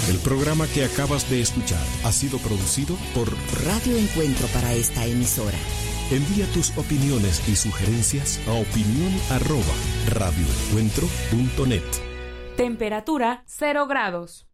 El programa que acabas de escuchar ha sido producido por Radio Encuentro para esta emisora. Envía tus opiniones y sugerencias a opinión@radioencuentro.net. Temperatura 0 grados.